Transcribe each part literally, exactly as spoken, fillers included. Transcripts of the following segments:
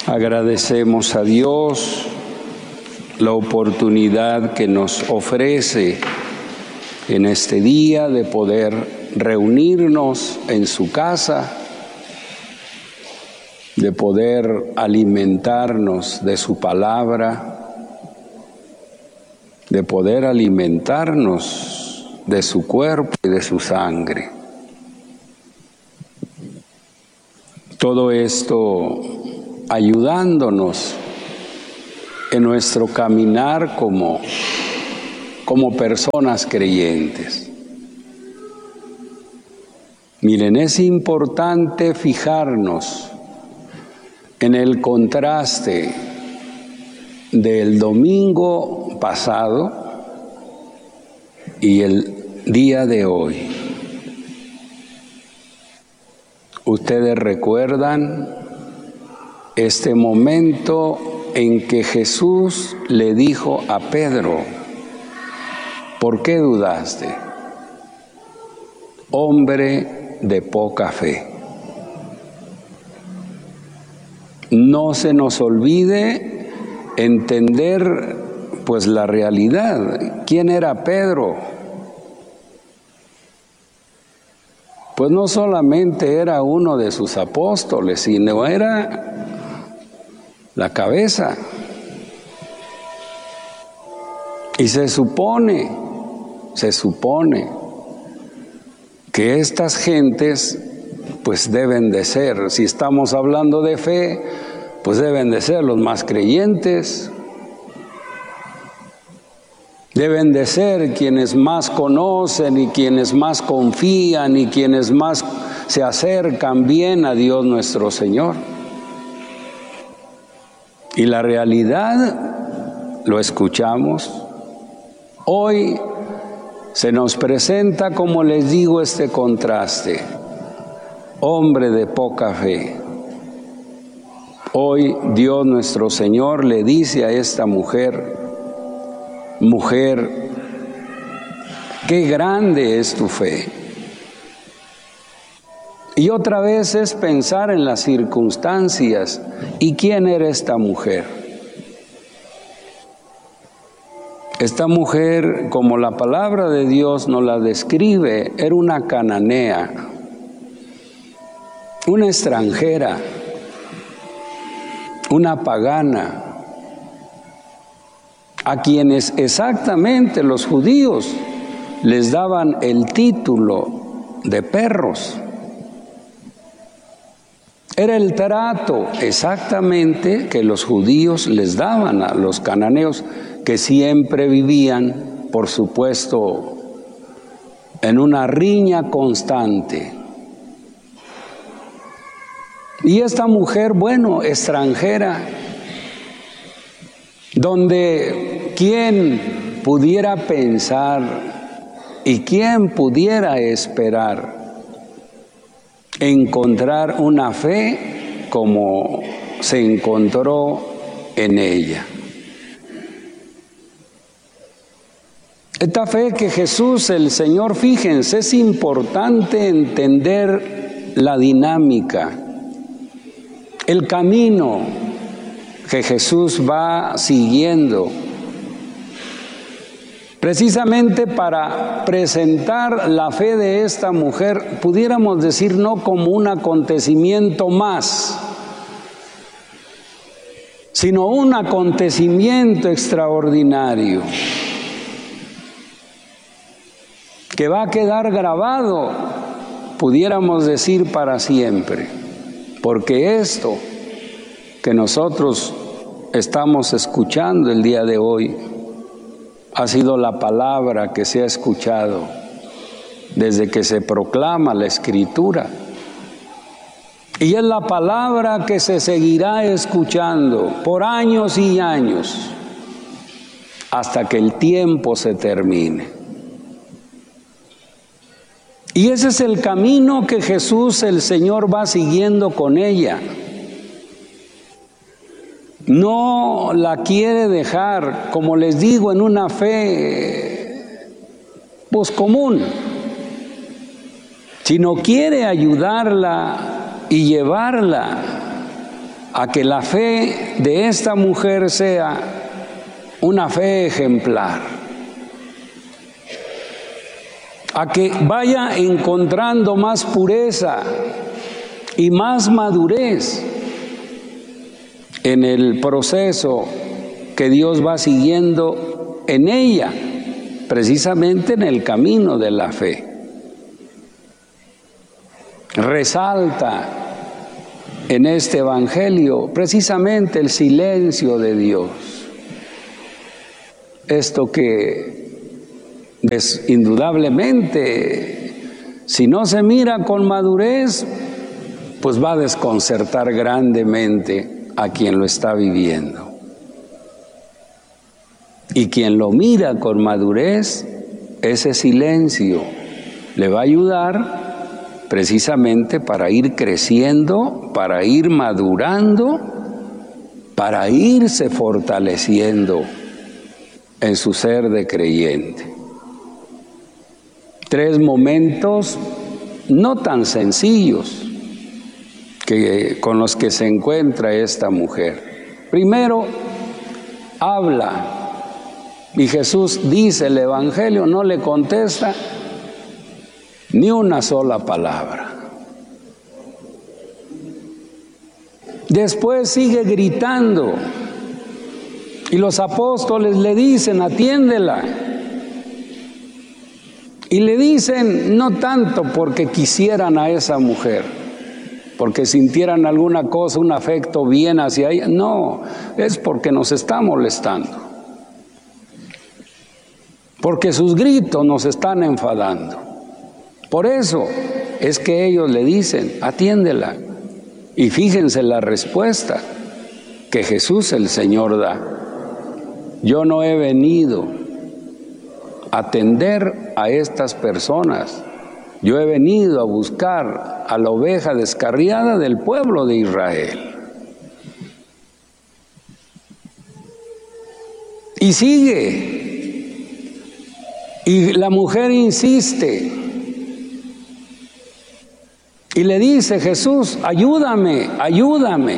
Agradecemos a Dios la oportunidad que nos ofrece en este día de poder reunirnos en su casa, de poder alimentarnos de su palabra, de poder alimentarnos de su cuerpo y de su sangre. Todo esto ayudándonos en nuestro caminar como, como personas creyentes. Miren, es importante fijarnos en el contraste del domingo pasado y el día de hoy. Ustedes recuerdan este momento en que Jesús le dijo a Pedro: ¿por qué dudaste, hombre de poca fe? No se nos olvide entender pues la realidad. ¿Quién era Pedro? Pues no solamente era uno de sus apóstoles, sino era la cabeza. Y se supone, se supone que estas gentes pues deben de ser, si estamos hablando de fe, pues deben de ser los más creyentes, deben de ser quienes más conocen y quienes más confían y quienes más se acercan bien a Dios nuestro Señor. Y la realidad, lo escuchamos, hoy se nos presenta, como les digo, este contraste. Hombre de poca fe. Hoy Dios nuestro Señor le dice a esta mujer: mujer, qué grande es tu fe. Y otra vez es pensar en las circunstancias. ¿Y quién era esta mujer? Esta mujer, como la palabra de Dios nos la describe, era una cananea, una extranjera, una pagana, a quienes exactamente los judíos les daban el título de perros. Era el trato exactamente que los judíos les daban a los cananeos, que siempre vivían, por supuesto, en una riña constante. Y esta mujer, bueno, extranjera, donde quién pudiera pensar y quién pudiera esperar encontrar una fe como se encontró en ella. Esta fe que Jesús, el Señor, fíjense, es importante entender la dinámica, el camino que Jesús va siguiendo, precisamente para presentar la fe de esta mujer, pudiéramos decir, no como un acontecimiento más, sino un acontecimiento extraordinario que va a quedar grabado, pudiéramos decir, para siempre, porque esto que nosotros estamos escuchando el día de hoy ha sido la palabra que se ha escuchado desde que se proclama la Escritura. Y es la palabra que se seguirá escuchando por años y años hasta que el tiempo se termine. Y ese es el camino que Jesús, el Señor, va siguiendo con ella. No la quiere dejar, como les digo, en una fe pues común, sino quiere ayudarla y llevarla a que la fe de esta mujer sea una fe ejemplar, a que vaya encontrando más pureza y más madurez en el proceso que Dios va siguiendo en ella, precisamente en el camino de la fe. Resalta en este evangelio precisamente el silencio de Dios. Esto que es indudablemente, si no se mira con madurez, pues va a desconcertar grandemente a quien lo está viviendo. Y quien lo mira con madurez, ese silencio le va a ayudar precisamente para ir creciendo, para ir madurando, para irse fortaleciendo en su ser de creyente. Tres momentos no tan sencillos que, con los que se encuentra esta mujer. Primero, habla. Y Jesús dice, el Evangelio no le contesta ni una sola palabra. Después sigue gritando y los apóstoles le dicen, atiéndela. Y le dicen, no tanto porque quisieran a esa mujer, porque sintieran alguna cosa, un afecto bien hacia ella, no, es porque nos está molestando. Porque sus gritos nos están enfadando. Por eso es que ellos le dicen, atiéndela. Y fíjense la respuesta que Jesús el Señor da. Yo no he venido a atender a estas personas. Yo he venido a buscar a la oveja descarriada del pueblo de Israel. Y sigue. Y la mujer insiste y le dice, Jesús, ayúdame, ayúdame.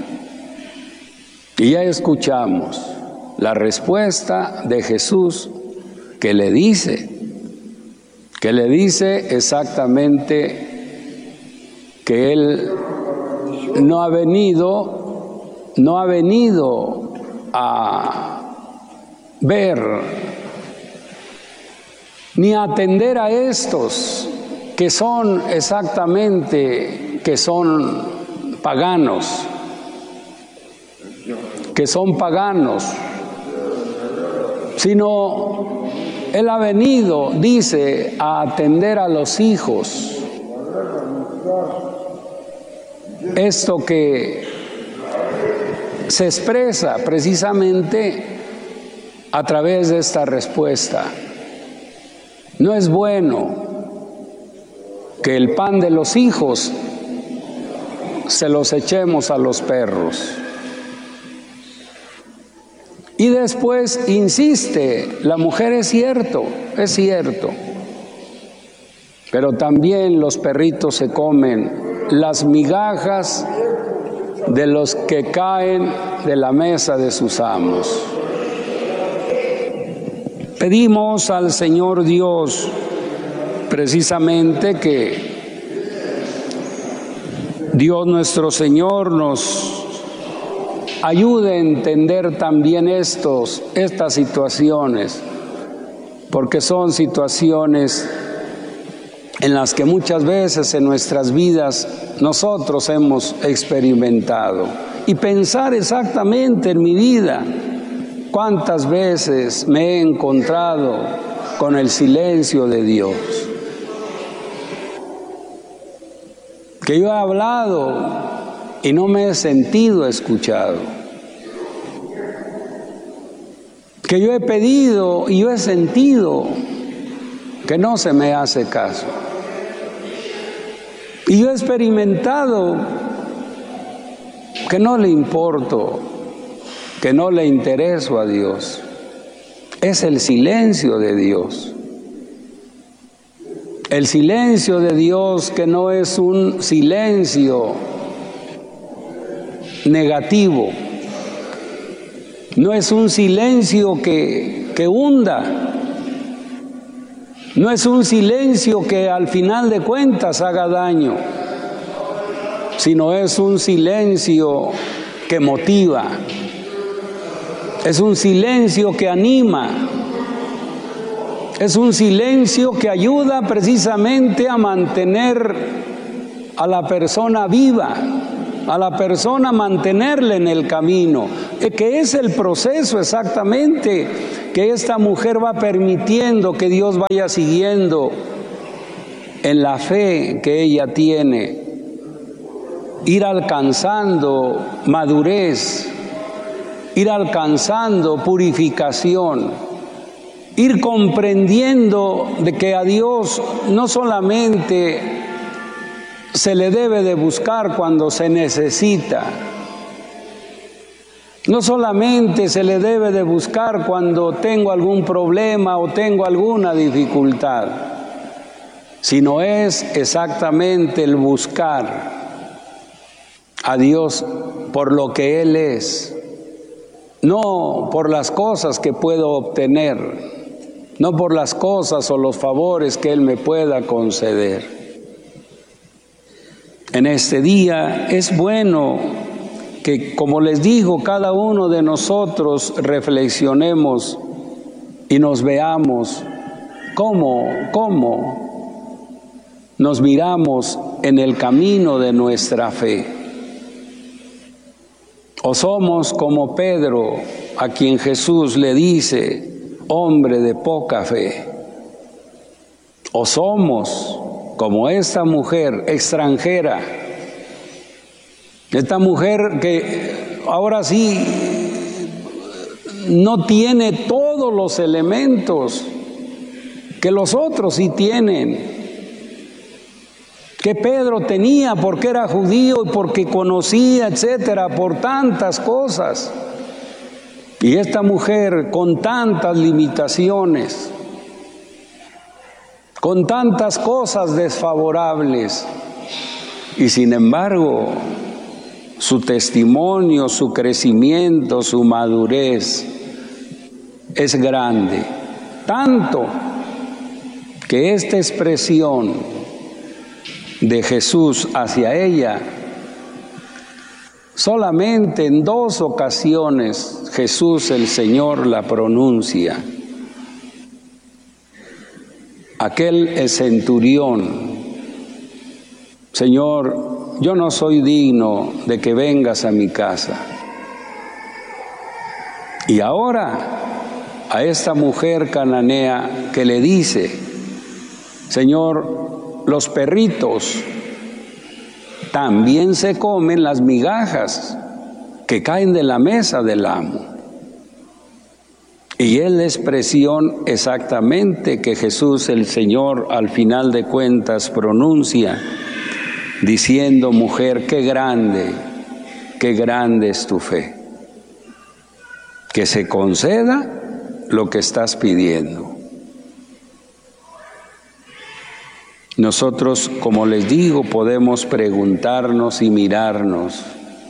Y ya escuchamos la respuesta de Jesús que le dice, que le dice exactamente que Él no ha venido, no ha venido a ver ni atender a estos que son exactamente, que son paganos, que son paganos, sino Él ha venido, dice, a atender a los hijos. Esto que se expresa precisamente a través de esta respuesta. No es bueno que el pan de los hijos se los echemos a los perros. Y después insiste, la mujer es cierto, es cierto, pero también los perritos se comen las migajas de los que caen de la mesa de sus amos. Pedimos al Señor Dios precisamente que Dios nuestro Señor nos ayude a entender también estos, estas situaciones, porque son situaciones en las que muchas veces en nuestras vidas nosotros hemos experimentado. Y pensar exactamente en mi vida, cuántas veces me he encontrado con el silencio de Dios. Que yo he hablado y no me he sentido escuchado. Que yo he pedido y yo he sentido que no se me hace caso. Y yo he experimentado que no le importo, que no le intereso a Dios. Es el silencio de Dios. El silencio de Dios que no es un silencio negativo, no es un silencio que, que hunda, no es un silencio que al final de cuentas haga daño, sino es un silencio que motiva, es un silencio que anima, es un silencio que ayuda precisamente a mantener a la persona viva, a la persona a mantenerla en el camino, que es el proceso exactamente que esta mujer va permitiendo que Dios vaya siguiendo en la fe que ella tiene, ir alcanzando madurez, ir alcanzando purificación, ir comprendiendo de que a Dios no solamente se le debe de buscar cuando se necesita, no solamente se le debe de buscar cuando tengo algún problema o tengo alguna dificultad, sino es exactamente el buscar a Dios por lo que Él es, no por las cosas que puedo obtener, no por las cosas o los favores que Él me pueda conceder. En este día es bueno que, como les digo, cada uno de nosotros reflexionemos y nos veamos cómo, cómo nos miramos en el camino de nuestra fe. O somos como Pedro, a quien Jesús le dice, hombre de poca fe. O somos como esta mujer extranjera, esta mujer que ahora sí no tiene todos los elementos que los otros sí tienen, que Pedro tenía porque era judío y porque conocía, etcétera, por tantas cosas. Y esta mujer con tantas limitaciones, con tantas cosas desfavorables, y sin embargo, su testimonio, su crecimiento, su madurez es grande, tanto que esta expresión de Jesús hacia ella, solamente en dos ocasiones Jesús el Señor la pronuncia. Aquel centurión, Señor, yo no soy digno de que vengas a mi casa. Y ahora a esta mujer cananea que le dice, Señor, los perritos también se comen las migajas que caen de la mesa del amo. Y es la expresión exactamente que Jesús el Señor al final de cuentas pronuncia, diciendo, mujer, qué grande, qué grande es tu fe. Que se conceda lo que estás pidiendo. Nosotros, como les digo, podemos preguntarnos y mirarnos.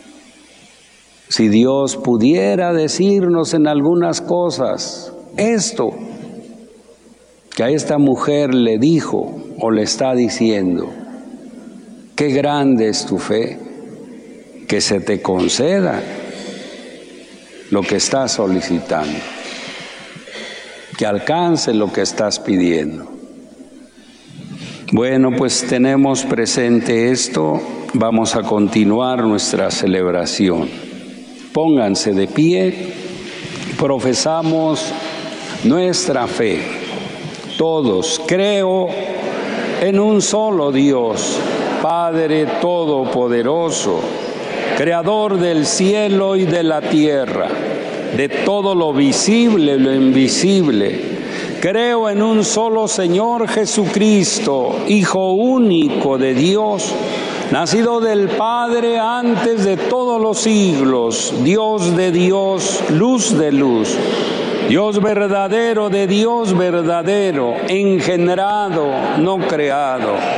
Si Dios pudiera decirnos en algunas cosas esto que a esta mujer le dijo o le está diciendo, qué grande es tu fe, que se te conceda lo que estás solicitando, que alcance lo que estás pidiendo. Bueno, pues tenemos presente esto, vamos a continuar nuestra celebración. Pónganse de pie, profesamos nuestra fe. Todos, creo en un solo Dios, Padre Todopoderoso, Creador del cielo y de la tierra, de todo lo visible y lo invisible. Creo en un solo Señor Jesucristo, Hijo único de Dios, nacido del Padre antes de todos los siglos, Dios de Dios, luz de luz, Dios verdadero de Dios verdadero, engendrado, no creado,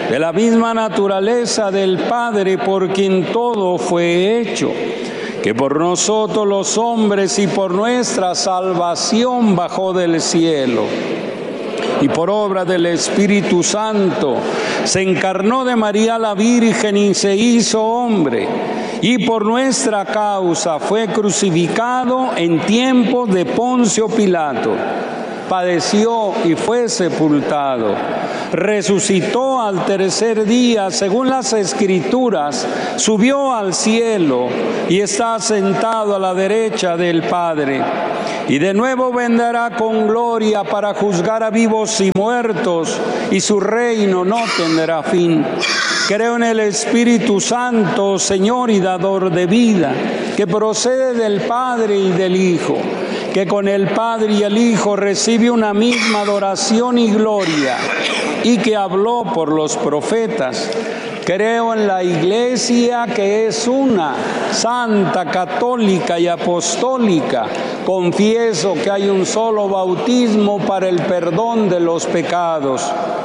de la misma naturaleza del Padre por quien todo fue hecho, que por nosotros los hombres y por nuestra salvación bajó del cielo, y por obra del Espíritu Santo se encarnó de María la Virgen y se hizo hombre, y por nuestra causa fue crucificado en tiempos de Poncio Pilato. Padeció y fue sepultado, resucitó al tercer día, según las Escrituras, subió al cielo y está sentado a la derecha del Padre. Y de nuevo vendrá con gloria para juzgar a vivos y muertos, y su reino no tendrá fin. Creo en el Espíritu Santo, Señor y dador de vida, que procede del Padre y del Hijo, que con el Padre y el Hijo recibe una misma adoración y gloria, y que habló por los profetas. Creo en la Iglesia, que es una, santa, católica y apostólica. Confieso que hay un solo bautismo para el perdón de los pecados.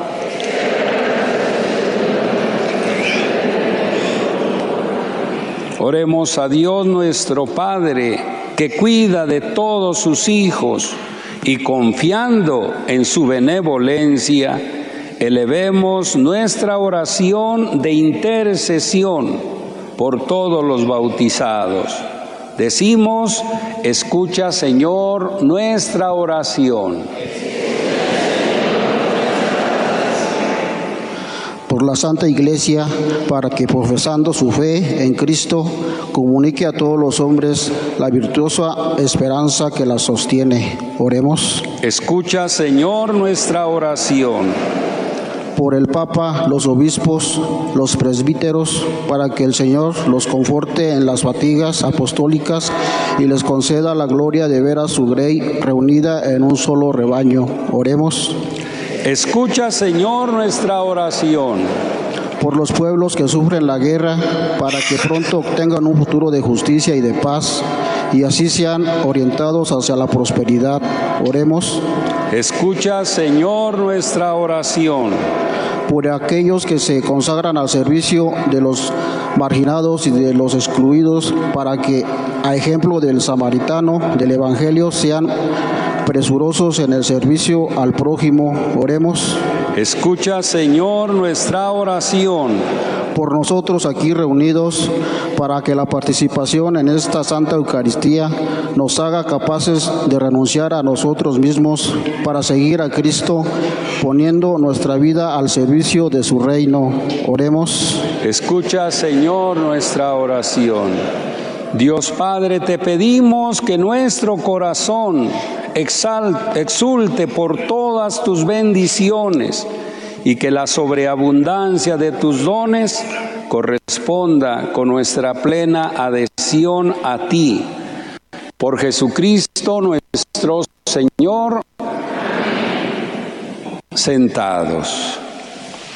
Oremos a Dios nuestro Padre, que cuida de todos sus hijos, y confiando en su benevolencia, elevemos nuestra oración de intercesión por todos los bautizados. Decimos: escucha, Señor, nuestra oración. Por la Santa Iglesia, para que profesando su fe en Cristo, comunique a todos los hombres la virtuosa esperanza que la sostiene. Oremos. Escucha, Señor, nuestra oración. Por el Papa, los obispos, los presbíteros, para que el Señor los conforte en las fatigas apostólicas y les conceda la gloria de ver a su grey reunida en un solo rebaño. Oremos. Escucha, Señor, nuestra oración. Por los pueblos que sufren la guerra, para que pronto obtengan un futuro de justicia y de paz, y así sean orientados hacia la prosperidad. Oremos. Escucha, Señor, nuestra oración. Por aquellos que se consagran al servicio de los marginados y de los excluidos, para que, a ejemplo del samaritano del Evangelio, sean presurosos en el servicio al prójimo. Oremos. Escucha, Señor, nuestra oración. Por nosotros aquí reunidos, para que la participación en esta Santa Eucaristía nos haga capaces de renunciar a nosotros mismos para seguir a Cristo, poniendo nuestra vida al servicio de su reino. Oremos. Escucha, Señor, nuestra oración. Dios Padre, te pedimos que nuestro corazón exalte, exulte por todas tus bendiciones, y que la sobreabundancia de tus dones corresponda con nuestra plena adhesión a ti. Por Jesucristo nuestro Señor. Sentados.